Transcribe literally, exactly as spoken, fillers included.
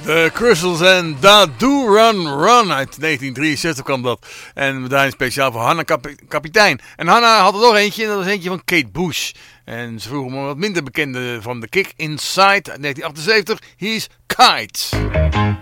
De Crystals en Da Do Run Run uit negentien drieënzestig kwam dat. En we draaien speciaal voor Hanna Kap- Kapitein. En Hanna had er nog eentje, en dat was eentje van Kate Bush. En ze vroegen me wat minder bekende van The Kick Inside uit negentien achtenzeventig. Hier is Kite.